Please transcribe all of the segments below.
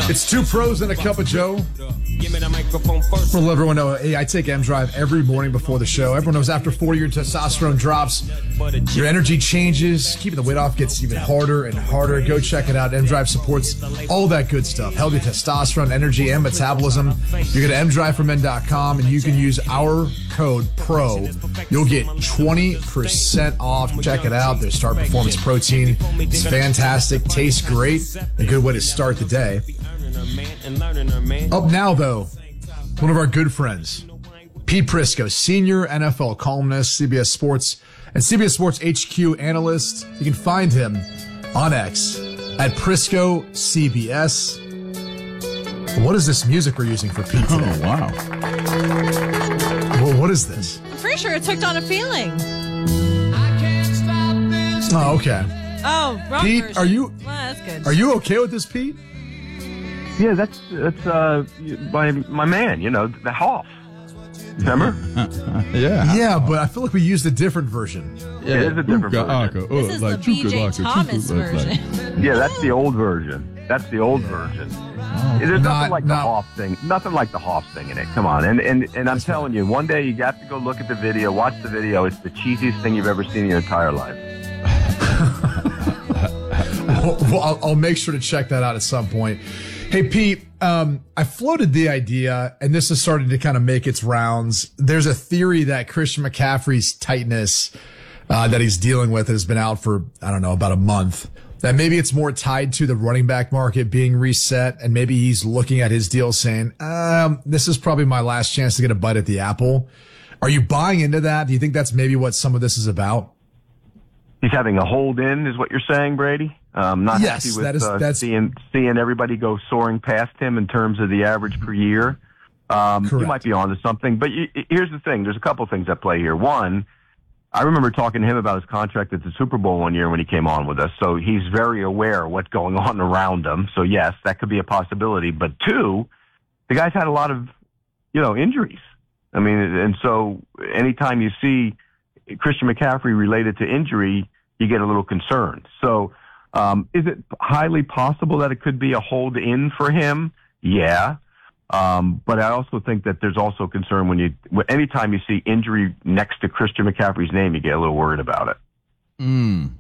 It's two pros and a cup of Joe. We'll let everyone know, hey, I take M-Drive every morning before the show. Everyone knows after 40, your testosterone drops, your energy changes, keeping the weight off gets even harder and harder. Go check it out. M-Drive supports all that good stuff. Healthy testosterone, energy, and metabolism. You go to mdriveformen.com and you can use our code PRO. You'll get 20% off. Check it out. Their Start Performance Protein. It's fantastic. Tastes great. A good way to start the day. Up now, though, one of our good friends, Pete Prisco, senior NFL columnist, CBS Sports, and CBS Sports HQ analyst. You can find him on X at Prisco CBS. What is this music we're using for Pete today? Oh, wow. Well, what is this? I'm pretty sure it's Hooked on a Feeling. Oh, okay. Oh, wrong Pete, version. are you? Well, that's good. Are you okay with this, Pete? Yeah, that's my man. You know, the Hoff. Remember? Yeah. Yeah, but I feel like we used a different version. Yeah. It is a different version. This is the B.J. Thomas version. Yeah, that's the old version. That's the old version. There's nothing like the Hoff thing. Nothing like the Hoff thing in it. Come on, and I'm telling you, one day you have to go look at the video, watch the video. It's the cheesiest thing you've ever seen in your entire life. Well, I'll make sure to check that out at some point. Hey, Pete, I floated the idea, and this is starting to kind of make its rounds. There's a theory that Christian McCaffrey's tightness that he's dealing with has been out for, I don't know, about a month. That maybe it's more tied to the running back market being reset, and maybe he's looking at his deal saying, this is probably my last chance to get a bite at the apple. Are you buying into that? Do you think that's maybe what some of this is about? He's having a hold in, is what you're saying, Brady? Not yes, happy with seeing everybody go soaring past him in terms of the average per year. You might be onto something, but here's the thing. There's a couple things at play here. One, I remember talking to him about his contract at the Super Bowl one year when he came on with us, so he's very aware of what's going on around him. So, yes, that could be a possibility. But two, the guy's had a lot of, injuries. I mean, and so anytime you see Christian McCaffrey related to injury, you get a little concerned. So, is it highly possible that it could be a hold in for him? Yeah. But I also think that there's also concern anytime you see injury next to Christian McCaffrey's name, you get a little worried about it.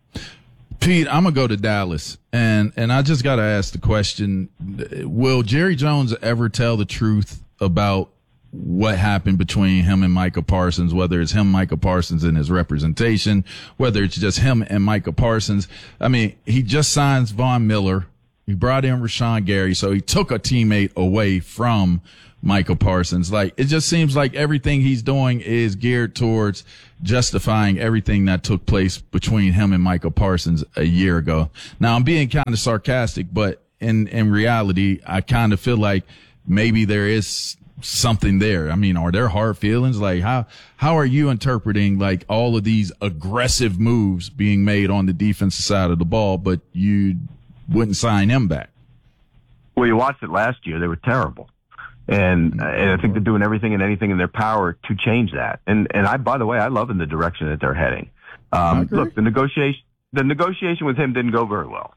Pete, I'm going to go to Dallas, and I just got to ask the question, will Jerry Jones ever tell the truth about what happened between him and Micah Parsons, whether it's him, Micah Parsons, and his representation, whether it's just him and Micah Parsons? I mean, he just signs Von Miller. He brought in Rashawn Gary, so he took a teammate away from Micah Parsons. Like, it just seems like everything he's doing is geared towards justifying everything that took place between him and Micah Parsons a year ago. Now, I'm being kind of sarcastic, but in reality, I kind of feel like maybe there is something there. I mean, are there hard feelings? Like, how are you interpreting like all of these aggressive moves being made on the defensive side of the ball, but you wouldn't sign him back? Well, you watched it last year. They were terrible. And I think they're doing everything and anything in their power to change that. And by the way, I love in the direction that they're heading. Look, the negotiation with him didn't go very well.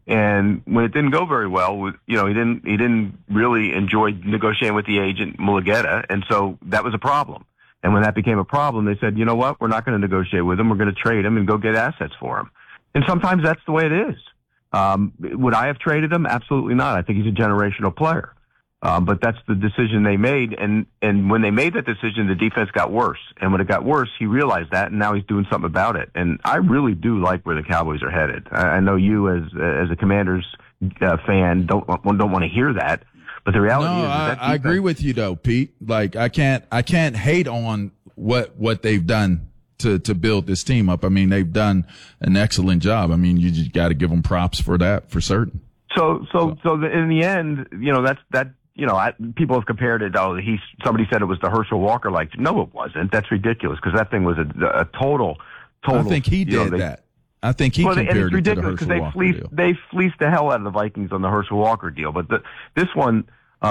And when it didn't go very well, he didn't really enjoy negotiating with the agent Mulugeta, and so that was a problem. And when that became a problem, they said, you know what, we're not going to negotiate with him. We're going to trade him and go get assets for him. And sometimes that's the way it is. Would I have traded him? Absolutely not. I think he's a generational player. But that's the decision they made. And when they made that decision, the defense got worse. And when it got worse, he realized that, and now he's doing something about it. And I really do like where the Cowboys are headed. I know you, as a Commanders fan, don't want to hear that. But the reality is that I agree with you though, Pete. Like, I can't hate on what they've done to build this team up. I mean, they've done an excellent job. I mean, you just got to give them props for that, for certain. So in the end, that. People have compared it. Somebody said it was the Herschel Walker like. No, it wasn't. That's ridiculous because that thing was a total. I think he did that. I think he compared and it's ridiculous it to the Herschel Walker deal. They fleeced the hell out of the Vikings on the Herschel Walker deal. But this one,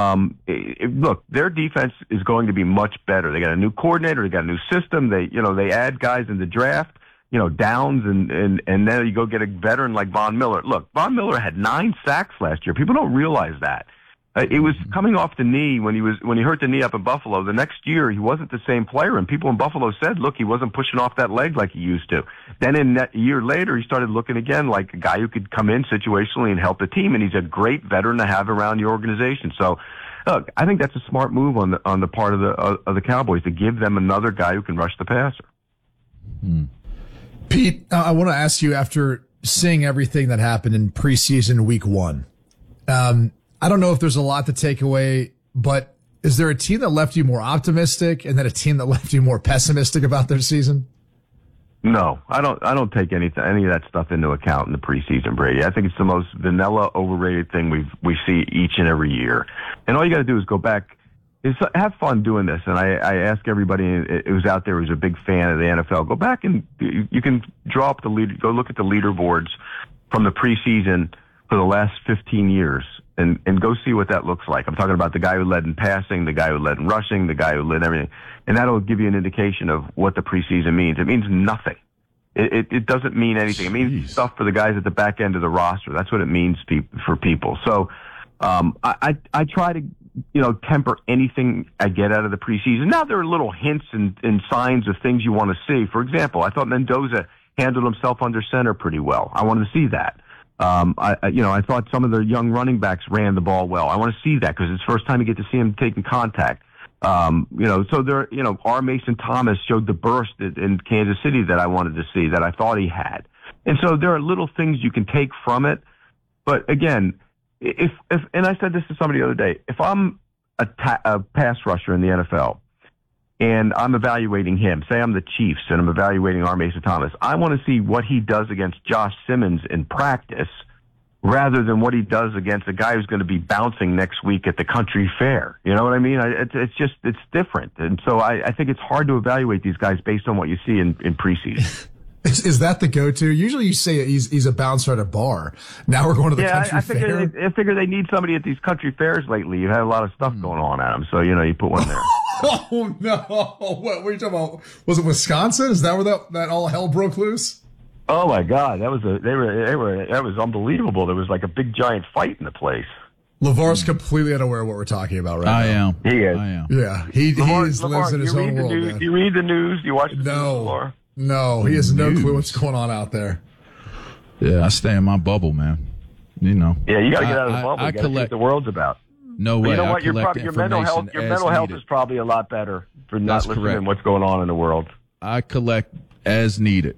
look, their defense is going to be much better. They got a new coordinator. They got a new system. They add guys in the draft. downs, and then you go get a veteran like Von Miller. Look, Von Miller had 9 sacks last year. People don't realize that. It was coming off the knee when he hurt the knee up in Buffalo. The next year, he wasn't the same player, and people in Buffalo said, look, he wasn't pushing off that leg like he used to. Then a year later, he started looking again like a guy who could come in situationally and help the team, and he's a great veteran to have around your organization. So, look, I think that's a smart move on the part of the Cowboys to give them another guy who can rush the passer. Pete, I want to ask you, after seeing everything that happened in preseason week 1, I don't know if there's a lot to take away, but is there a team that left you more optimistic and then a team that left you more pessimistic about their season? No, I don't take any of that stuff into account in the preseason, Brady. I think it's the most vanilla, overrated thing we see each and every year. And all you got to do is go back, have fun doing this. And I ask everybody who's out there who's a big fan of the NFL, go back and you can draw up go look at the leaderboards from the preseason for the last 15 years. And go see what that looks like. I'm talking about the guy who led in passing, the guy who led in rushing, the guy who led everything. And that'll give you an indication of what the preseason means. It means nothing. It doesn't mean anything. It means stuff for the guys at the back end of the roster. That's what it means for people. So I try to temper anything I get out of the preseason. Now there are little hints and signs of things you want to see. For example, I thought Mendoza handled himself under center pretty well. I wanted to see that. I thought some of the young running backs ran the ball well. I want to see that because it's the first time you get to see him taking contact. So there, R. Mason Thomas showed the burst in Kansas City that I wanted to see, that I thought he had. And so there are little things you can take from it. But again, if and I said this to somebody the other day, if I'm a pass rusher in the NFL, and I'm evaluating him, say I'm the Chiefs and I'm evaluating R. Mason Thomas, I want to see what he does against Josh Simmons in practice rather than what he does against a guy who's going to be bouncing next week at the country fair. You know what I mean? It's different. And so I think it's hard to evaluate these guys based on what you see in preseason. Is that the go-to? Usually you say he's a bouncer at a bar. Now we're going to the country fair. I figure they need somebody at these country fairs lately. You had a lot of stuff going on at them, so you put one there. Oh no! What were you talking about? Was it Wisconsin? Is that where that all hell broke loose? Oh my God, that was unbelievable. There was like a big giant fight in the place. LeVar's completely unaware of what we're talking about right now. I am. He is. I am. Yeah, he lives in his own world. Do you read the news? Do you watch the news, LeVar? No, he has no clue what's going on out there. Yeah, I stay in my bubble, man. Yeah, you got to get out of the bubble. You got to see what the world's about. No way. You know what? Your mental health is probably a lot better for not listening to what's going on in the world. I collect as needed,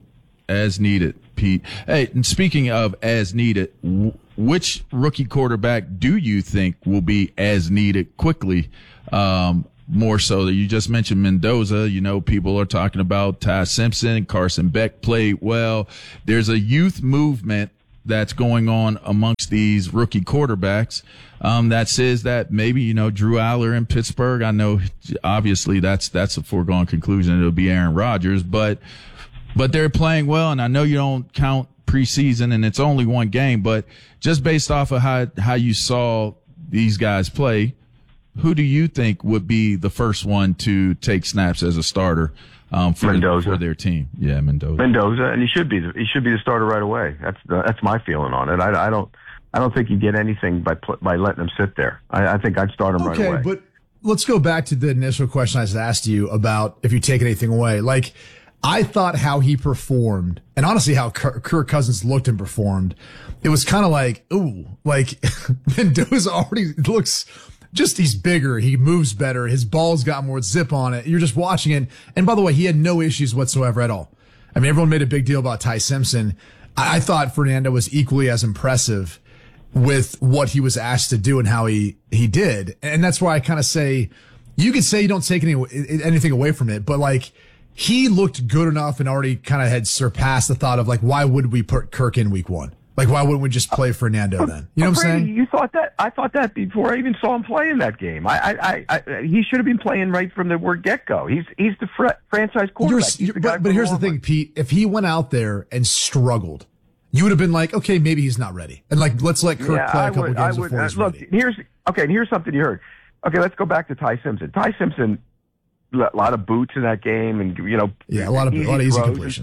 Pete. Hey, and speaking of as needed, which rookie quarterback do you think will be as needed quickly? More so that you just mentioned Mendoza. People are talking about Ty Simpson, Carson Beck played well. There's a youth movement that's going on amongst these rookie quarterbacks that says that maybe, Drew Aller in Pittsburgh. I know obviously that's a foregone conclusion. It'll be Aaron Rodgers, but they're playing well. And I know you don't count preseason and it's only one game, but just based off of how you saw these guys play, who do you think would be the first one to take snaps as a starter for their team? Yeah, Mendoza, and he should be the starter right away. That's my feeling on it. I don't think you get anything by letting him sit there. I think I'd start him right away. Okay, but let's go back to the initial question I just asked you about if you take anything away. Like, I thought how he performed, and honestly how Kirk Cousins looked and performed, it was kind of like, ooh, like Mendoza already looks. Just he's bigger, he moves better, his ball's got more zip on it. You're just watching it. And by the way, he had no issues whatsoever at all. I mean, everyone made a big deal about Ty Simpson. I thought Fernando was equally as impressive with what he was asked to do and how he did. And that's why I kind of say, you could say you don't take anything away from it, but like, he looked good enough and already kind of had surpassed the thought of like, why would we put Kirk in week 1? Like, why wouldn't we just play Fernando then? You know what I'm saying? You thought that? I thought that before I even saw him play in that game. He should have been playing right from the word get-go. He's the franchise quarterback. But here's the thing, Pete. If he went out there and struggled, you would have been like, okay, maybe he's not ready. And like, let's let Kirk play a couple games before he's ready. Here's something you heard. Okay, let's go back to Ty Simpson. Ty Simpson, a lot of boots in that game and, a lot of easy completions. Stuff.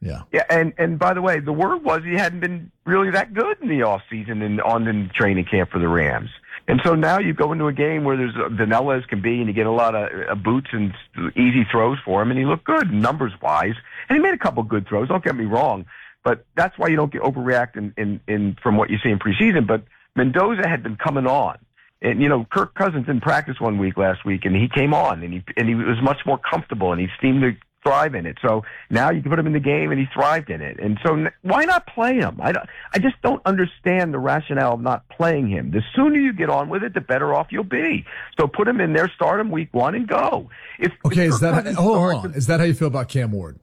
Yeah. Yeah, and by the way, the word was he hadn't been really that good in the offseason and on the training camp for the Rams. And so now you go into a game where there's vanilla as can be, and you get a lot of boots and easy throws for him, and he looked good numbers-wise. And he made a couple good throws, don't get me wrong, but that's why you don't get overreact in from what you see in preseason. But Mendoza had been coming on. And, you know, Kirk Cousins didn't practice one week last week, and he came on, and he was much more comfortable, and he seemed to thrive in it. So now you can put him in the game, and he thrived in it. And so why not play him? I just don't understand the rationale of not playing him. The sooner you get on with it, the better off you'll be. So put him in there, start him week 1, and go. Is that hold on? Is that how you feel about Cam Ward?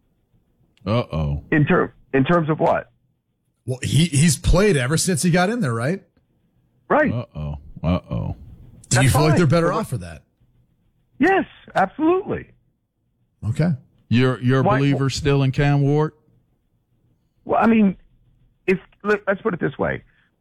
Uh-oh. In terms of what? Well, he's played ever since he got in there, right? Right. Uh-oh. Do you feel like they're better off for that? Yes, absolutely. Okay. You're a believer still in Cam Ward? Well, I mean, let's put it this way.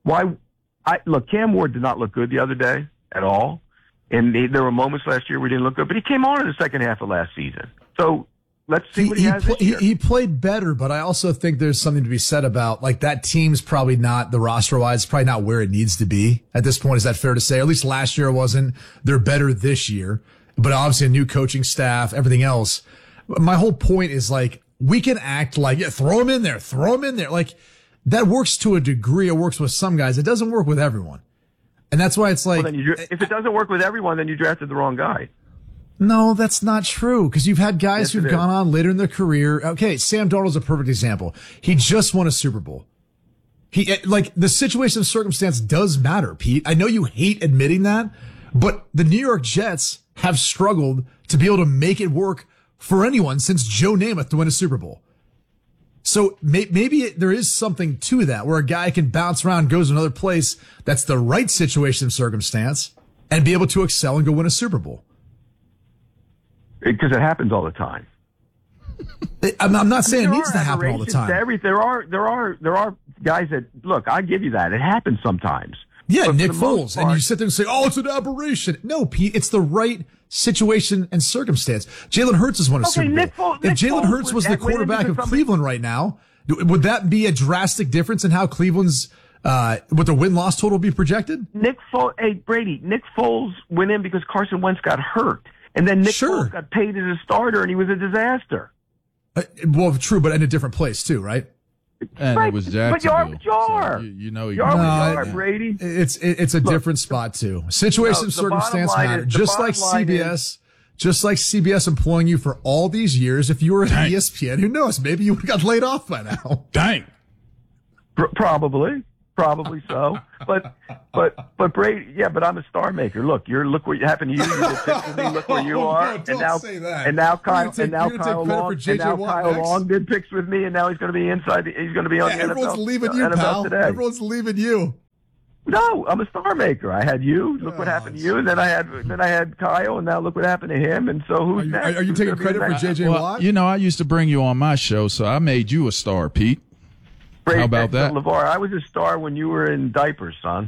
Look, Cam Ward did not look good the other day at all. And there were moments last year where he didn't look good, but he came on in the second half of last season. So let's see what he has this year. He played better, but I also think there's something to be said about, like, that team's probably not, the roster-wise, probably not where it needs to be at this point. Is that fair to say? Or at least last year it wasn't. They're better this year, but obviously a new coaching staff, everything else. My whole point is, like, we can act like, yeah, throw him in there. Like, that works to a degree. It works with some guys. It doesn't work with everyone. And that's why it's like, if it doesn't work with everyone, then you drafted the wrong guy. No, that's not true. Because you've had guys who've gone on later in their career. Okay, Sam Darnold's a perfect example. He just won a Super Bowl. The situation of circumstance does matter, Pete. I know you hate admitting that, but the New York Jets have struggled to be able to make it work for anyone since Joe Namath to win a Super Bowl. So maybe there is something to that, where a guy can bounce around, goes to another place that's the right situation of circumstance, and be able to excel and go win a Super Bowl. Because it happens all the time. I'm not saying it needs to happen all the time. There are guys that, look, I give you that. It happens sometimes. Yeah, Nick Foles. And you sit there and say, oh, it's an aberration. No, Pete, it's the right situation and circumstance. Jalen Hurts has won a Super Bowl. If Jalen Hurts was the quarterback of Cleveland right now, would that be a drastic difference in how Cleveland's what the win-loss total be projected? Nick Foles went in because Carson Wentz got hurt. And then Nick Foles got paid as a starter, and he was a disaster. Well, true, but in a different place, too, right? And it was Jacksonville. But you are. So you know, you are, Brady. It's a different spot, too. Situation, circumstance matter. Just like CBS employing you for all these years. If you were at ESPN, who knows? Maybe you would have got laid off by now. Dang. Probably so. But Brady, yeah, but I'm a star maker. Look what happened to you. You did picks with me. Look where you are. And now Kyle Long did picks with me, and now he's going to be inside. He's going to be on the NFL. Everyone's leaving you, pal. Today. Everyone's leaving you. No, I'm a star maker. I had you. Look what happened to you, and then I had Kyle, and now look what happened to him. And so who's next? Are you taking credit for JJ Watt? You know, I used to bring you on my show, so I made you a star, Pete. Brady, how about that? LeVar, I was a star when you were in diapers, son.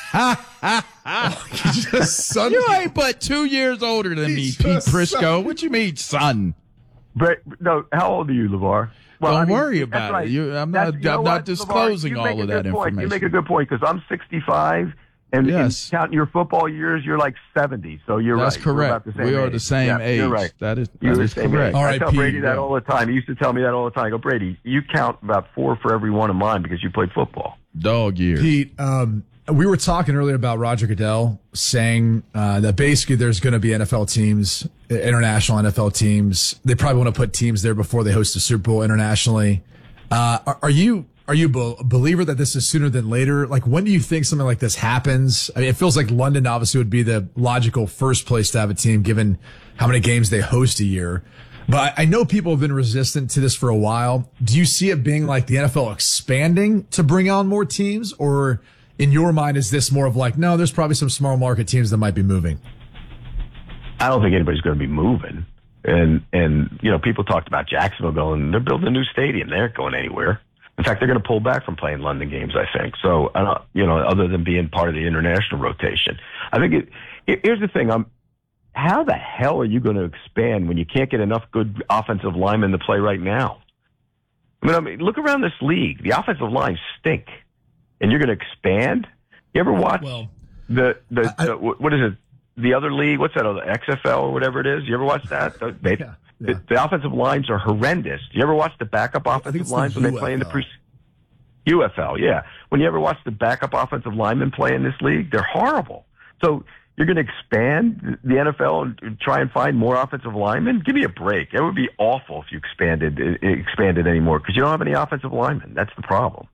You ain't but 2 years older than me, Pete Prisco. What you mean, son? No, how old are you, LeVar? Well, don't worry about it. I'm not disclosing all of that information. You make a good point, because I'm 65, and counting your football years, you're like 70. So you're That's right. correct. We are the same age. You're right. That is correct. All right, I tell Brady that all the time. He used to tell me that all the time. I go, Brady, you count about 4 for every one of mine because you played football. Dog years. Pete, we were talking earlier about Roger Goodell saying that basically there's going to be NFL teams, international NFL teams. They probably want to put teams there before they host a Super Bowl internationally. Are you a believer that this is sooner than later? Like, when do you think something like this happens? I mean, it feels like London obviously would be the logical first place to have a team given how many games they host a year. But I know people have been resistant to this for a while. Do you see it being like the NFL expanding to bring on more teams? Or in your mind, is this more of like, no, there's probably some small market teams that might be moving? I don't think anybody's going to be moving. And you know, people talked about Jacksonville going, they're building a new stadium. They aren't going anywhere. In fact, they're going to pull back from playing London games, I think. So, other than being part of the international rotation. I think here's the thing. How the hell are you going to expand when you can't get enough good offensive linemen to play right now? I mean, look around this league. The offensive lines stink, and you're going to expand. You ever watch what is it? The other league? What's that? The XFL or whatever it is? You ever watch that? The offensive lines are horrendous. You ever watch the backup offensive lines when they play in the UFL? Yeah. When you ever watch the backup offensive linemen play in this league, they're horrible. So you're going to expand the NFL and try and find more offensive linemen? Give me a break. It would be awful if you expanded anymore because you don't have any offensive linemen. That's the problem.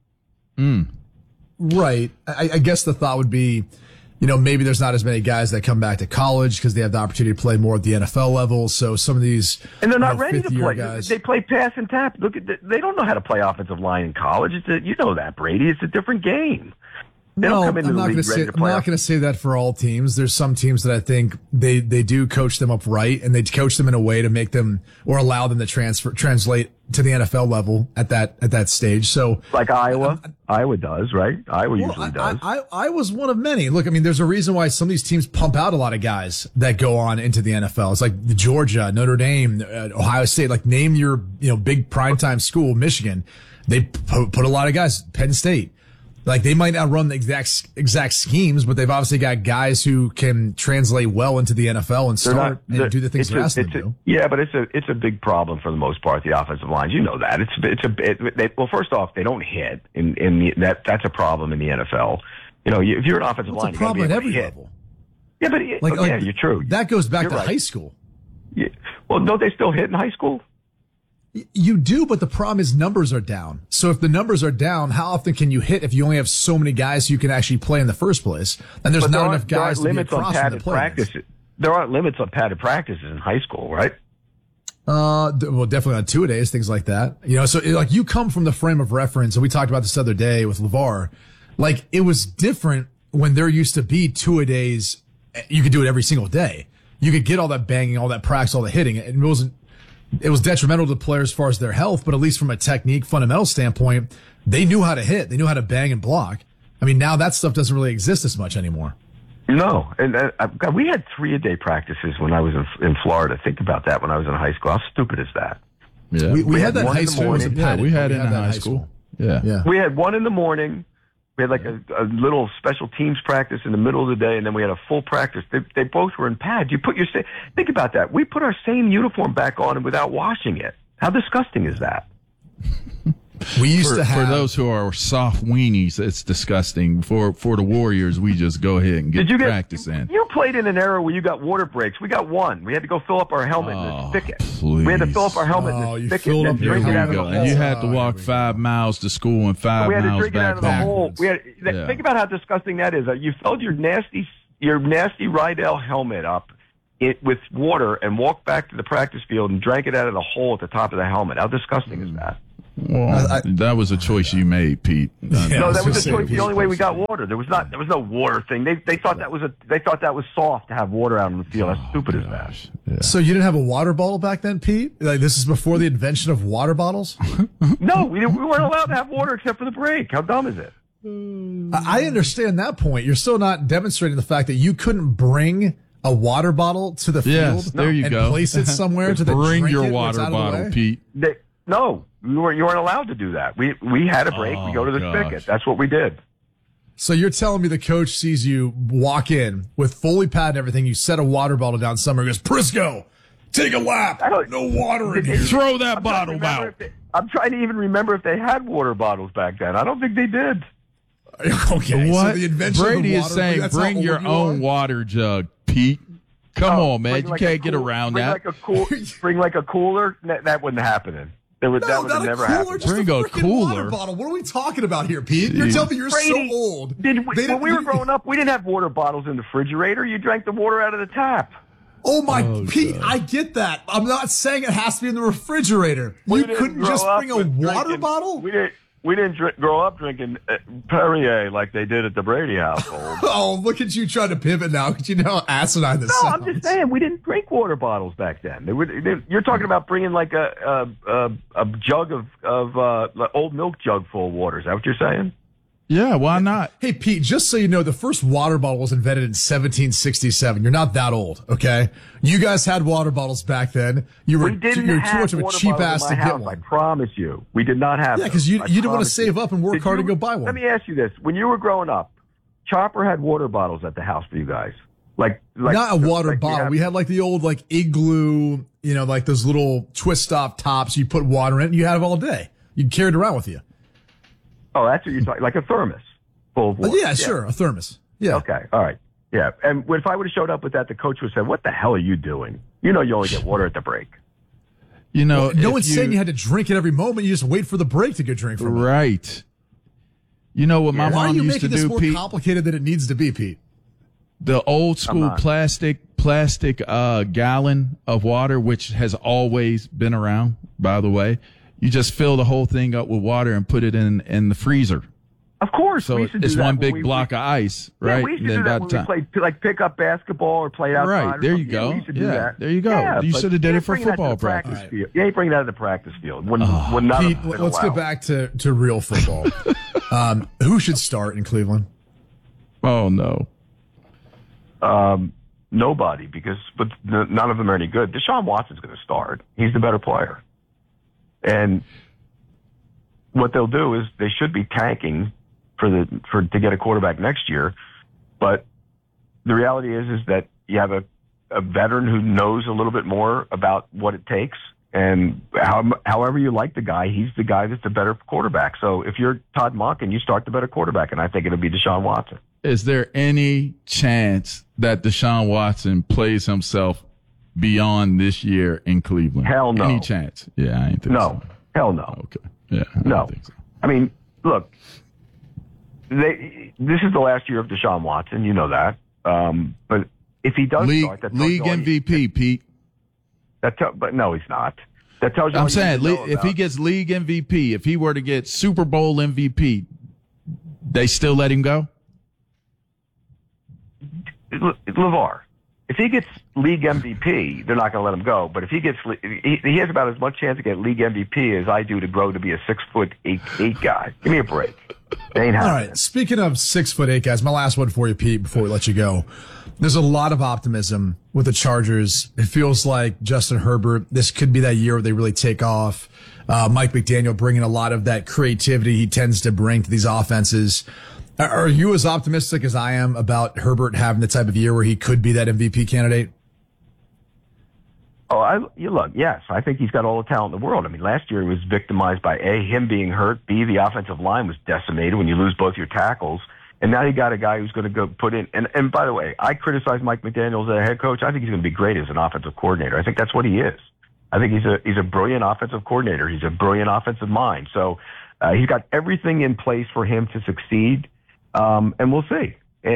Right. I guess the thought would be, maybe there's not as many guys that come back to college because they have the opportunity to play more at the NFL level. So some of these, and they're not ready to play. Guys, they play pass and tap. Look at they don't know how to play offensive line in college. You know that, Brady. It's a different game. They don't come into the league ready to play. I'm not going to say that for all teams. There's some teams that I think they do coach them up right, and they coach them in a way to make them or allow them to translate to the NFL level at that stage. So like Iowa does, right? Iowa usually does. I was one of many. Look, I mean, there's a reason why some of these teams pump out a lot of guys that go on into the NFL. It's like Georgia, Notre Dame, Ohio State. Like name your big primetime school, Michigan. They put a lot of guys. Penn State. Like they might not run the exact schemes, but they've obviously got guys who can translate well into the NFL and do the things they're asked to do. Yeah, but it's a big problem for the most part. The offensive lines, you know that well, first off, they don't hit that's a problem in the NFL. If you're an offensive line, it's a problem at every level. Yeah, but you're true. That goes back to high school. Yeah. Well, don't they still hit in high school? You do, but the problem is numbers are down. So if the numbers are down, how often can you hit if you only have so many guys you can actually play in the first place? And there's not enough guys to be across the practices. There aren't limits on padded practices in high school, right? Well, definitely on two-a-days, things like that. So like you come from the frame of reference, and we talked about this the other day with LeVar. Like it was different when there used to be two-a-days. You could do it every single day. You could get all that banging, all that practice, all the hitting. It was detrimental to the players as far as their health, but at least from a technique, fundamental standpoint, they knew how to hit. They knew how to bang and block. I mean, now that stuff doesn't really exist as much anymore. No. And God, we had 3-a-day practices when I was in Florida. Think about that when I was in high school. How stupid is that? Yeah. We had that in high school. We had it in high school. Yeah. We had one in the morning. We had like a little special teams practice in the middle of the day, and then we had a full practice. They both were in pads. Think about that. We put our same uniform back on and without washing it. How disgusting is that? We used to have, for those who are soft weenies, it's disgusting. For the Warriors, we just go ahead and get practice in. You played in an era where you got water breaks. We got one. We had to go fill up our helmet in the spigot. Please. We had to fill up our helmet in the spigot and drink it out of the hole. And you had to walk 5 miles to school and 5 miles back. We had to drink it out of the hole. Think about how disgusting that is. You filled your nasty Rydell helmet up with water and walked back to the practice field and drank it out of the hole at the top of the helmet. How disgusting is that? Well, that was a choice you made, Pete. No, that was a choice. The only way we got water. There was no water thing. They thought that was soft to have water out on the field. How stupid is that? Yeah. So you didn't have a water bottle back then, Pete? Like this is before the invention of water bottles? No, we weren't allowed to have water except for the break. How dumb is it? I understand that point. You're still not demonstrating the fact that you couldn't bring a water bottle to the field. Yes, there you and go. Place it somewhere to bring drink your it water bottle, Pete. No, you weren't allowed to do that. We had a break. We go to the spigot. That's what we did. So you're telling me the coach sees you walk in with fully pad and everything. You set a water bottle down somewhere. He goes, Prisco, take a lap. No water in here. Throw that bottle out. I'm trying to even remember if they had water bottles back then. I don't think they did. Okay. What? So the invention Brady of water, is saying bring your own water jug, Pete. Come on, man. You can't get around that. Bring like a cooler. That wouldn't happen. That would never happen. Bring a cooler. Water bottle. What are we talking about here, Pete? You're telling me you're so old. When we were growing up, we didn't have water bottles in the refrigerator. You drank the water out of the tap. Pete, God. I get that. I'm not saying it has to be in the refrigerator. You couldn't just bring a water bottle? We didn't grow up drinking Perrier like they did at the Brady household. Oh, look at you trying to pivot now because you know how asinine this sounds. No, I'm just saying we didn't drink water bottles back then. You're talking about bringing like a jug of old milk jug full of water. Is that what you're saying? Yeah, why not? Hey, Pete, just so you know, the first water bottle was invented in 1767. You're not that old, okay? You guys had water bottles back then. You were too much of a cheap ass to get one. I promise you. We did not have Yeah, because you didn't want to save up and work hard to go buy one. Let me ask you this. When you were growing up, Chopper had water bottles at the house for you guys. Like not a water bottle. We had like the old like Igloo, you know, like those little twist off tops. You put water in it and you had it all day. You'd carry it around with you. Oh, that's what you're talking, like a thermos full of water. Yeah, sure, a thermos. Yeah. Okay, all right. Yeah, and if I would have showed up with that, the coach would have said, "What the hell are you doing? You know you only get water at the break." You know, no one's saying you had to drink it every moment. You just wait for the break to go drink from it. Right. You know what my mom used to do, Pete? Why are you making this more complicated than it needs to be, Pete? The old school plastic gallon of water, which has always been around, by the way. You just fill the whole thing up with water and put it in the freezer. Of course. So it's one big block of ice, right? Yeah, we used to do that when we played, like, pick up basketball or play outside. Right, there you go. We used to do that. There you go. Yeah, you should have did it for football practice. You ain't bringing that to the practice field. Pete, let's get back to real football. Who should start in Cleveland? Oh, no. Nobody, because none of them are any good. Deshaun Watson's going to start. He's the better player. And what they'll do is they should be tanking to get a quarterback next year. But the reality is that you have a veteran who knows a little bit more about what it takes. And however you like the guy, he's the guy that's the better quarterback. So if you're Todd Monken, you start the better quarterback, and I think it'll be Deshaun Watson. Is there any chance that Deshaun Watson plays himself beyond this year in Cleveland? Hell no. Any chance? Yeah, I ain't think so. Hell no. Okay. Yeah. I no. don't think so. I mean, look, this is the last year of Deshaun Watson. You know that. But if he does start, that's league MVP, Pete. But no, he's not. That tells you. I'm saying if he gets league MVP, if he were to get Super Bowl MVP, they still let him go? LeVar, if he gets league MVP, they're not going to let him go. But if he gets, he has about as much chance to get league MVP as I do to grow to be a 6'8" guy. Give me a break. It ain't happening. All right. Speaking of 6'8" guys, my last one for you, Pete, before we let you go. There's a lot of optimism with the Chargers. It feels like Justin Herbert, this could be that year where they really take off. Mike McDaniel bringing a lot of that creativity he tends to bring to these offenses. Are you as optimistic as I am about Herbert having the type of year where he could be that MVP candidate? Look, yes, I think he's got all the talent in the world. I mean, last year he was victimized by him being hurt, the offensive line was decimated when you lose both your tackles. And now you got a guy who's going to go put in. And by the way, I criticize Mike McDaniel as a head coach. I think he's going to be great as an offensive coordinator. I think that's what he is. I think he's a brilliant offensive coordinator. He's a brilliant offensive mind. So he's got everything in place for him to succeed. And we'll see.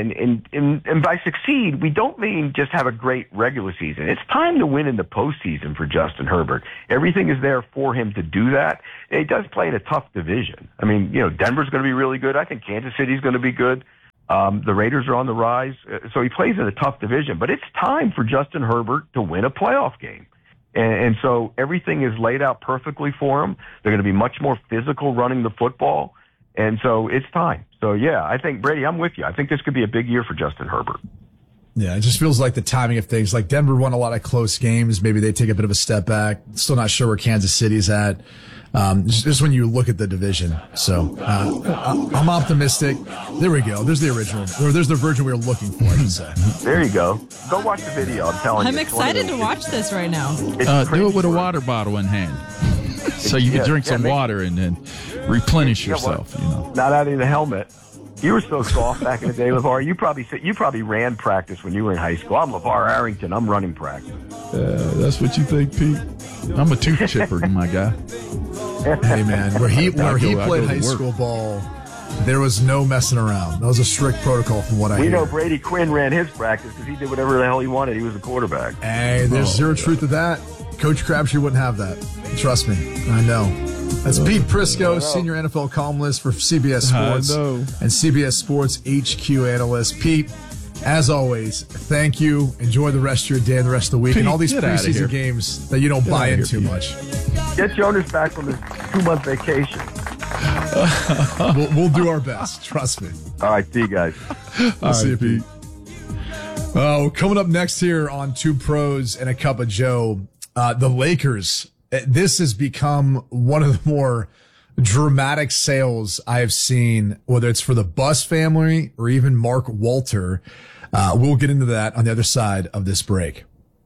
And by succeed, we don't mean just have a great regular season. It's time to win in the postseason for Justin Herbert. Everything is there for him to do that. And he does play in a tough division. I mean, Denver's going to be really good. I think Kansas City's going to be good. The Raiders are on the rise. So he plays in a tough division. But it's time for Justin Herbert to win a playoff game. And so everything is laid out perfectly for him. They're going to be much more physical running the football. And so it's time. So, yeah, I think, Brady, I'm with you. I think this could be a big year for Justin Herbert. Yeah, it just feels like the timing of things. Like Denver won a lot of close games. Maybe they take a bit of a step back. Still not sure where Kansas City's at. Just when you look at the division. So I'm optimistic. There we go. There's the original. Or there's the version we were looking for, I should say. There you go. Go watch the video. I'm telling you. I'm excited to watch this right now. Do it with a water bottle in hand. So you can drink some water and then replenish yourself. Not out of the helmet. You were so soft back in the day, LeVar. You probably ran practice when you were in high school. I'm LeVar Arrington. I'm running practice. That's what you think, Pete? I'm a tooth chipper, my guy. Hey, man, where he played high school ball, there was no messing around. That was a strict protocol from what I hear. We know Brady Quinn ran his practice because he did whatever the hell he wanted. He was a quarterback. Hey, there's zero truth to that. Coach Crabtree wouldn't have that. Trust me. I know. That's Pete Prisco, senior NFL columnist for CBS Sports and CBS Sports HQ analyst. Pete, as always, thank you. Enjoy the rest of your day and the rest of the week. Pete, and all these preseason games that you don't buy in too much. Get Jonas back from his 2-month vacation. We'll do our best. Trust me. All right, see you guys. I'll see you, Pete. Oh, coming up next here on Two Pros and a Cup of Joe, the Lakers. This has become one of the more dramatic sales I have seen, whether it's for the Buss family or even Mark Walter. We'll get into that on the other side of this break.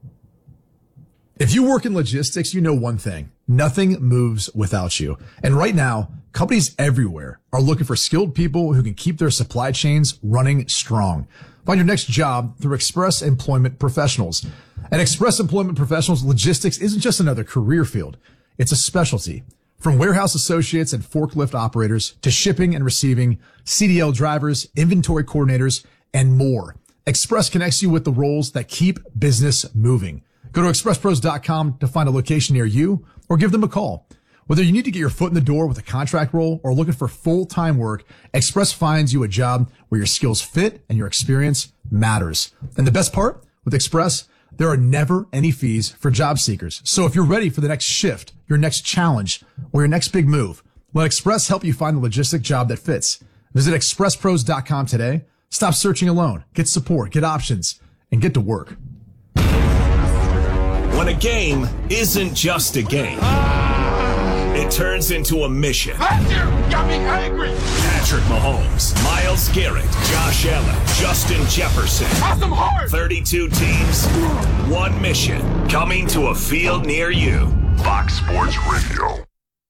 If you work in logistics, you know one thing. Nothing moves without you. And right now, companies everywhere are looking for skilled people who can keep their supply chains running strong. Find your next job through Express Employment Professionals. At Express Employment Professionals, logistics isn't just another career field. It's a specialty. From warehouse associates and forklift operators to shipping and receiving, CDL drivers, inventory coordinators, and more. Express connects you with the roles that keep business moving. Go to expresspros.com to find a location near you or give them a call. Whether you need to get your foot in the door with a contract role or looking for full-time work, Express finds you a job where your skills fit and your experience matters. And the best part, with Express, there are never any fees for job seekers. So if you're ready for the next shift, your next challenge, or your next big move, let Express help you find the logistic job that fits. Visit expresspros.com today. Stop searching alone. Get support, get options, and get to work. When a game isn't just a game, it turns into a mission. Got me angry. Patrick Mahomes, Myles Garrett, Josh Allen, Justin Jefferson. Awesome heart. 32 teams, one mission. Coming to a field near you. Fox Sports Radio.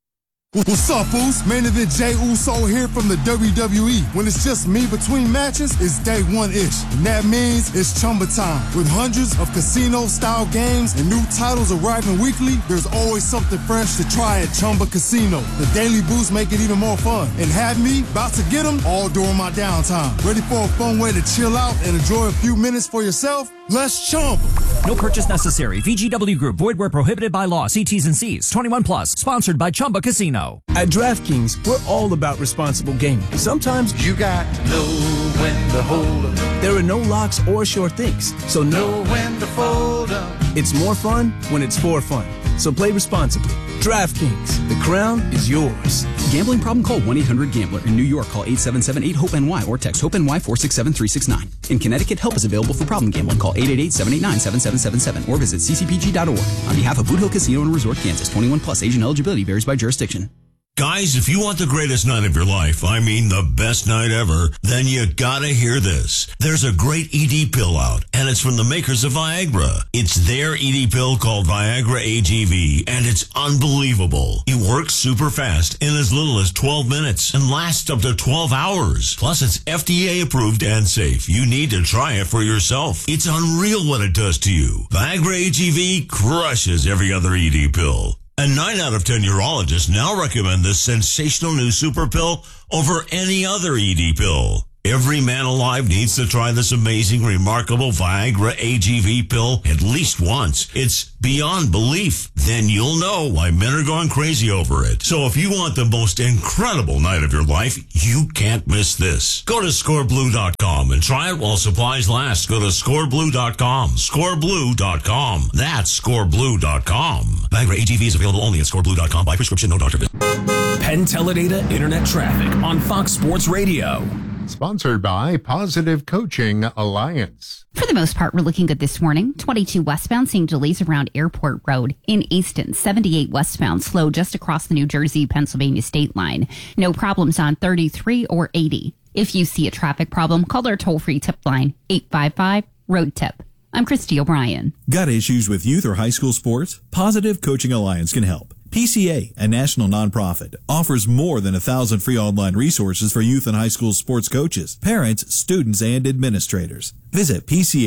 What's up, Foos? Main event Jey Uso here from the WWE. When it's just me between matches, it's day one-ish. And that means it's Chumba time. With hundreds of casino-style games and new titles arriving weekly, there's always something fresh to try at Chumba Casino. The daily boosts make it even more fun. And have me about to get them all during my downtime. Ready for a fun way to chill out and enjoy a few minutes for yourself? Let's Chumba. No purchase necessary. VGW Group. Void where prohibited by law. See T's and C's. 21 plus. Sponsored by Chumba Casino. At DraftKings, we're all about responsible gaming. Sometimes You got to know when to hold up. there are no locks or sure things, so Know when to fold up. it's more fun when it's for fun. So play responsibly. DraftKings, the crown is yours. Gambling problem? Call 1-800-GAMBLER. In New York, call 877-8-HOPE-NY or text HOPE-NY 467-369. In Connecticut, help is available for problem gambling. Call 888-789-7777 or visit ccpg.org. On behalf of Boot Hill Casino and Resort, Kansas, 21 plus. Age and eligibility varies by jurisdiction. Guys, if you want the greatest night of your life, I mean the best night ever, then you gotta hear this. There's a great ED pill out, and it's from the makers of Viagra. It's their ED pill called Viagra AGV, and it's unbelievable. It works super fast in as little as 12 minutes and lasts up to 12 hours. Plus, it's FDA approved and safe. You need to try it for yourself. It's unreal what it does to you. Viagra AGV crushes every other ED pill. And 9 out of 10 urologists now recommend this sensational new super pill over any other ED pill. Every man alive needs to try this amazing, remarkable Viagra AGV pill at least once. It's beyond belief. Then you'll know why men are going crazy over it. So if you want the most incredible night of your life, you can't miss this. Go to scoreblue.com and try it while supplies last. Go to scoreblue.com. Scoreblue.com. That's scoreblue.com. Viagra AGV is available only at scoreblue.com by prescription, no doctor visit. Penn Teledata Internet Traffic on Fox Sports Radio. Sponsored by Positive Coaching Alliance. For the most part, we're looking good this morning. 22 westbound, seeing delays around Airport Road. In Easton, 78 westbound, slow just across the New Jersey-Pennsylvania state line. No problems on 33 or 80. If you see a traffic problem, call our toll-free tip line, 855-ROAD-TIP. I'm Christy O'Brien. Got issues with youth or high school sports? Positive Coaching Alliance can help. PCA, a national nonprofit, offers more than 1,000 free online resources for youth and high school sports coaches, parents, students, and administrators. Visit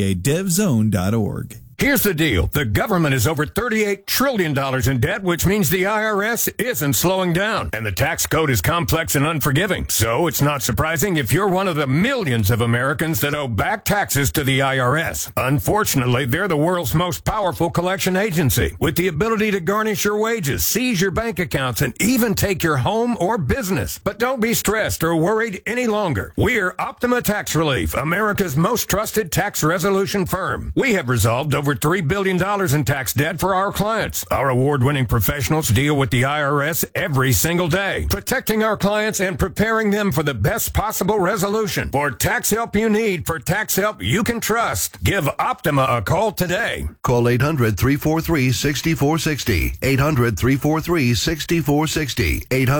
PCADevZone.org. Here's the deal. The government is over $38 trillion in debt, which means the IRS isn't slowing down. And the tax code is complex and unforgiving. So it's not surprising if you're one of the millions of Americans that owe back taxes to the IRS. Unfortunately, they're the world's most powerful collection agency, with the ability to garnish your wages, seize your bank accounts, and even take your home or business. But don't be stressed or worried any longer. We're Optima Tax Relief, America's most trusted tax resolution firm. We have resolved over over $3 billion in tax debt for our clients. Our award-winning professionals deal with the IRS every single day, protecting our clients and preparing them for the best possible resolution. For tax help you need, for tax help you can trust, give Optima a call today. Call 800-343-6460. 800-343-6460.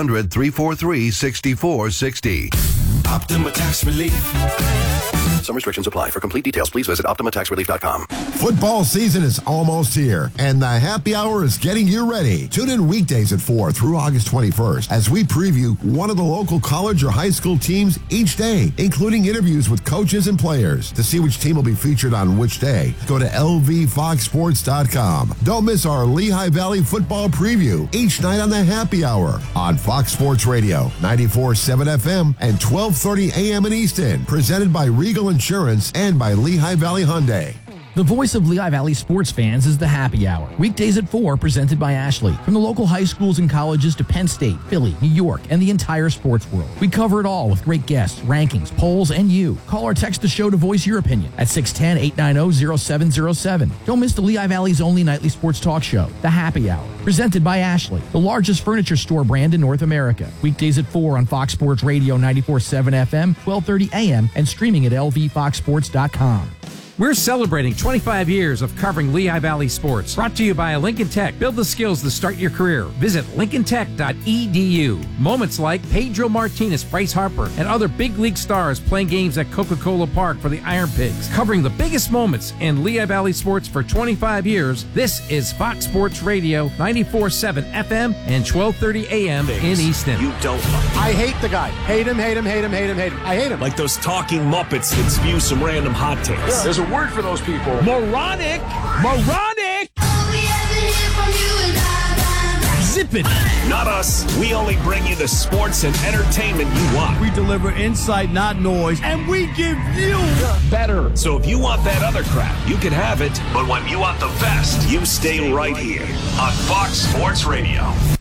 800-343-6460. Optima Tax Relief. Some restrictions apply. For complete details, please visit OptimaTaxRelief.com. Football season is almost here, and the happy hour is getting you ready. Tune in weekdays at 4 through August 21st as we preview one of the local college or high school teams each day, including interviews with coaches and players. To see which team will be featured on which day, go to lvfoxsports.com. Don't miss our Lehigh Valley football preview each night on the happy hour on Fox Sports Radio, 94.7 FM and 12:30 a.m. in Easton. Presented by Regal Insurance and by Lehigh Valley Hyundai. The voice of Lehigh Valley sports fans is the Happy Hour. Weekdays at 4, presented by Ashley. From the local high schools and colleges to Penn State, Philly, New York, and the entire sports world. We cover it all with great guests, rankings, polls, and you. Call or text the show to voice your opinion at 610-890-0707. Don't miss the Lehigh Valley's only nightly sports talk show, The Happy Hour. Presented by Ashley, the largest furniture store brand in North America. Weekdays at 4 on Fox Sports Radio 94.7 FM, 12:30 a.m., and streaming at lvfoxsports.com. We're celebrating 25 years of covering Lehigh Valley sports. Brought to you by Lincoln Tech. Build the skills to start your career. Visit lincolntech.edu. Moments like Pedro Martinez, Bryce Harper, and other big league stars playing games at Coca-Cola Park for the Iron Pigs. Covering the biggest moments in Lehigh Valley sports for 25 years, this is Fox Sports Radio, 94.7 FM and 12:30 a.m. in Easton. You don't like. I hate the guy. Hate him, hate him, hate him, hate him, hate him. I hate him. Like those talking Muppets that spew some random hot takes. Yeah. There's a word for those people. Moronic! Moronic! Zippity. Not us. We only bring you the sports and entertainment you want. We deliver insight, not noise, and we give you better. So if you want that other crap, you can have it. But when you want the best, you stay right here on Fox Sports Radio.